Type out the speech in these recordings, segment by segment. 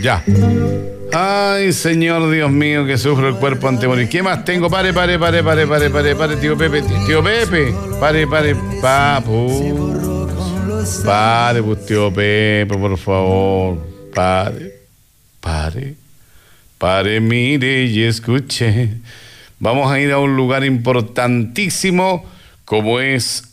Ya. Ay, señor Dios mío, que sufro el cuerpo ante morir. ¿Qué más tengo? Pare, tío Pepe. Tío Pepe. Pare, papu. Pare, pues, tío Pepe, por favor. Pare, mire y escuche. Vamos a ir a un lugar importantísimo como es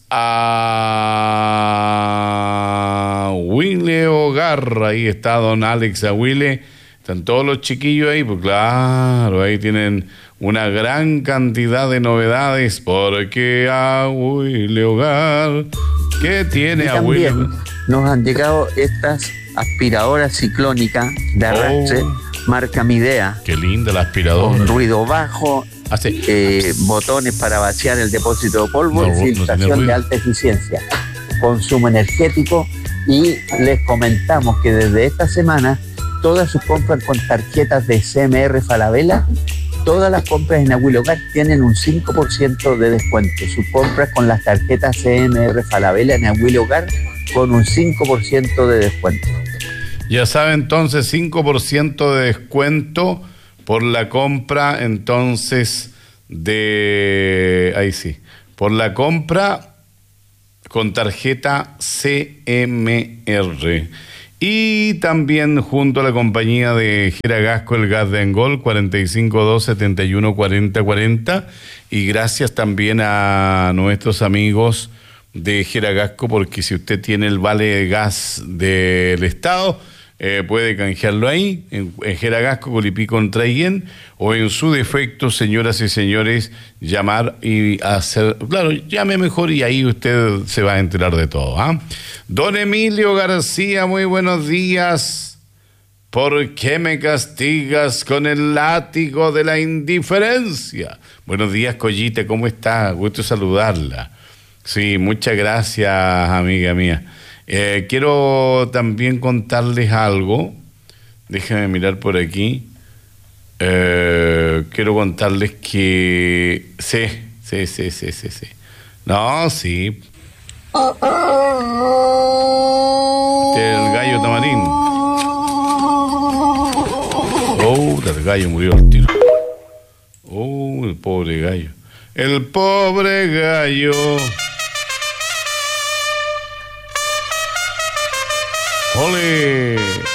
a Huile Hogar. Ahí está don Alex Aguile. Están todos los chiquillos ahí, pues claro, ahí tienen una gran cantidad de novedades, porque a Huile Hogar, ¿qué tiene a Huile? Nos han llegado estas aspiradoras ciclónicas de arrastre, marca Midea. Qué linda la aspiradora. Con ruido bajo, botones para vaciar el depósito de polvo y filtración de alta eficiencia, consumo energético. Y les comentamos que desde esta semana todas sus compras con tarjetas de CMR Falabella, todas las compras en Huile Hogar tienen un 5% de descuento. Sus compras con las tarjetas CMR Falabella en Huile Hogar con un 5% de descuento. Ya sabe, entonces 5% de descuento por la compra, entonces, por la compra con tarjeta CMR. Y también junto a la compañía de Geragasco, el gas de Angol, 452-71-40-40. Y gracias también a nuestros amigos de Geragasco, porque si usted tiene el vale de gas del Estado, puede canjearlo ahí, en Geragasco, Colipí con Traiguén, o en su defecto, señoras y señores, llamar y hacer, claro, llame mejor y ahí usted se va a enterar de todo, ¿ah? Don Emilio García, muy buenos días. ¿Por qué me castigas con el látigo de la indiferencia? Buenos días, Collita, ¿cómo está? Gusto saludarla. Sí, muchas gracias, amiga mía. Quiero también contarles algo. Déjenme mirar por aquí. Quiero contarles que... Sí. No, sí. El gallo Tamarín. Oh, el gallo murió al tiro. Oh, el pobre gallo. El pobre gallo. ¡Ole!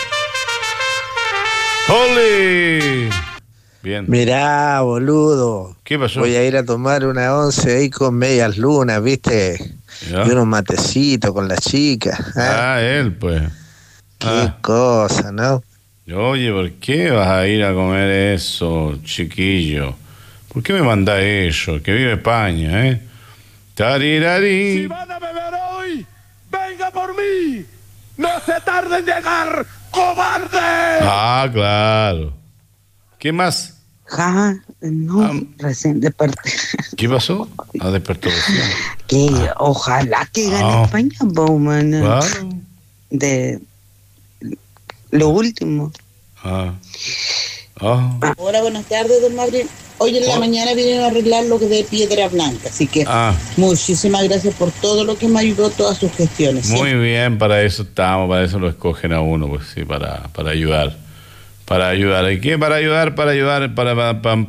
¡Ole! Bien. Mirá, boludo. ¿Qué pasó? Voy a ir a tomar una 11 ahí con medias lunas, ¿viste? ¿Ya? Y unos matecitos con la chica. Él, pues. Qué cosa, ¿no? Oye, ¿por qué vas a ir a comer eso, chiquillo? ¿Por qué me mandás eso? Que vive España, ¿eh? Tarirari. Si van a beber hoy, venga por mí. ¡No se tarde en llegar, cobarde! Claro. ¿Qué más? Recién desperté. ¿Qué pasó? Despertó recién. Que ojalá que gane España, Bowman. Claro. De lo último. Hola, buenas tardes, don Madrid. Hoy en la mañana vinieron a arreglar lo que de Piedra Blanca, así que muchísimas gracias por todo lo que me ayudó, todas sus gestiones. Muy bien, para eso estamos, para eso lo escogen a uno, pues sí, para ayudar. Para ayudar, ¿y qué? Para ayudar, para pam.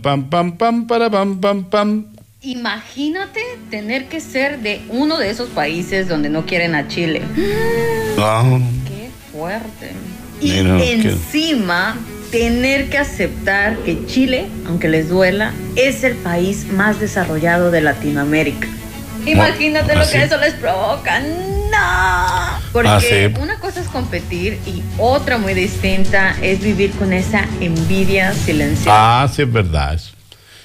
Imagínate tener que ser de uno de esos países donde no quieren a Chile. Qué fuerte. Y encima tener que aceptar que Chile, aunque les duela, es el país más desarrollado de Latinoamérica. Imagínate lo que eso les provoca. ¡No! Porque una cosa es competir y otra muy distinta es vivir con esa envidia silenciosa. Sí, es verdad eso.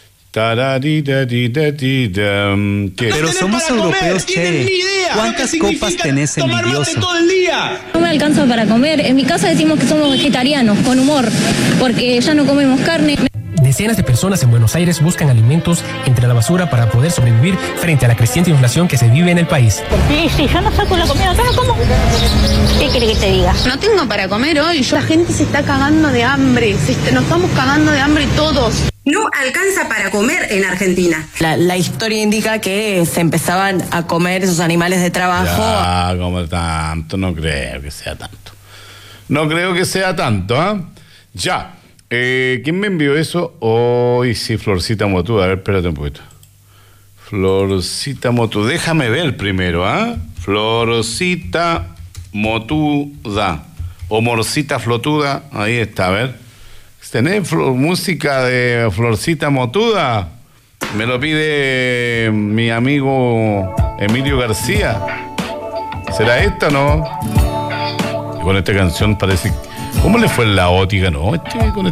Pero somos europeos, che. ¿Cuántas copas tenés, envidioso? No me alcanza para comer. En mi casa decimos que somos vegetarianos, con humor, porque ya no comemos carne. Decenas de personas en Buenos Aires buscan alimentos entre la basura para poder sobrevivir frente a la creciente inflación que se vive en el país. Sí, yo no saco la comida, ¿no? ¿Cómo? ¿Qué quiere que te diga? No tengo para comer hoy. La gente se está cagando de hambre. Nos estamos cagando de hambre todos. No alcanza para comer en Argentina. La historia indica que se empezaban a comer esos animales de trabajo. Como tanto, no creo que sea tanto. No creo que sea tanto, ¿ah? Ya. ¿Quién me envió eso? Hoy sí, Florcita Motuda. A ver, espérate un poquito. Florcita Motuda. Déjame ver primero, ¿ah? Florcita Motuda. O Morcita Flotuda. Ahí está, a ver. ¿Tenés música de Florcita Motuda? Me lo pide mi amigo Emilio García. ¿Será esta, no? Y con esta canción parece... ¿Cómo le fue en la ótica, no? Con